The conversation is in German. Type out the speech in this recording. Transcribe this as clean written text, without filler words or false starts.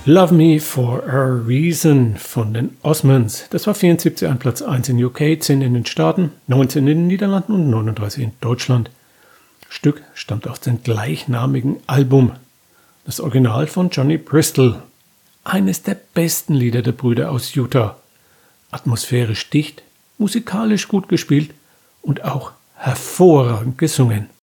Love Me for a Reason von den Osmonds. Das war 74 an Platz 1 in UK, 10 in den Staaten, 19 in den Niederlanden und 39 in Deutschland. Das Stück stammt aus dem gleichnamigen Album. Das Original von Johnny Bristol. Eines der besten Lieder der Brüder aus Utah. Atmosphärisch dicht, musikalisch gut gespielt und auch hervorragend gesungen.